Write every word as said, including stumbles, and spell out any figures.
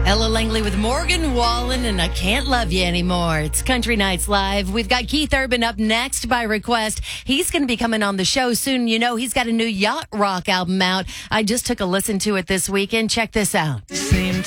Ella Langley with Morgan Wallen and I Can't Love You Anymore. It's Country Nights Live. We've got Keith Urban up next by request. He's going to be coming on the show soon. You know, he's got a new yacht rock album out. I just took a listen to it this weekend. Check this out. Seem